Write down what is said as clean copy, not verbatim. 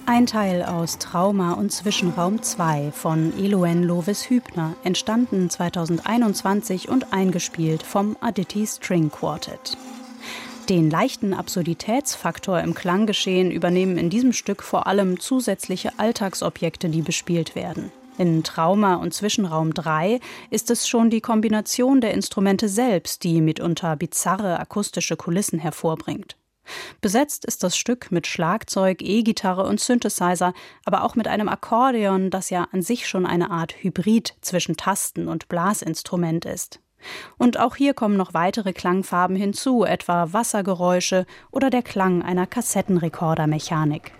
Ein Teil aus Trauma und Zwischenraum 2 von Eloen Lovis-Hübner, entstanden 2021 und eingespielt vom Aditi String Quartet. Den leichten Absurditätsfaktor im Klanggeschehen übernehmen in diesem Stück vor allem zusätzliche Alltagsobjekte, die bespielt werden. In Trauma und Zwischenraum 3 ist es schon die Kombination der Instrumente selbst, die mitunter bizarre akustische Kulissen hervorbringt. Besetzt ist das Stück mit Schlagzeug, E-Gitarre und Synthesizer, aber auch mit einem Akkordeon, das ja an sich schon eine Art Hybrid zwischen Tasten- und Blasinstrument ist. Und auch hier kommen noch weitere Klangfarben hinzu, etwa Wassergeräusche oder der Klang einer Kassettenrekordermechanik.